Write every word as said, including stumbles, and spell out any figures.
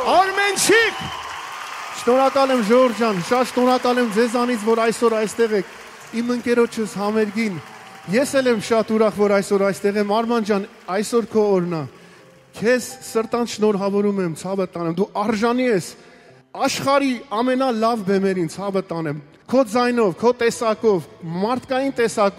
Արմենչիկ։ Շնորհակալ եմ Ժորժ ջան, շատ շնորհակալ եմ ձեզանից, որ այսօր այստեղ եք։ Իմ ընկերոջս համերգին։ Ես էլ եմ շատ ուրախ, որ այսօր այստեղ եմ։ Արման ջան, այսօր քո օրն է։ Քեզ սրտան շնորհավորում եմ, ցավը տանեմ։ Դու արժանի ես աշխարհի ամենալավ բեմերին, ցավը տանեմ։ Քո ձայնով, քո տեսակով, մարդկային տեսակով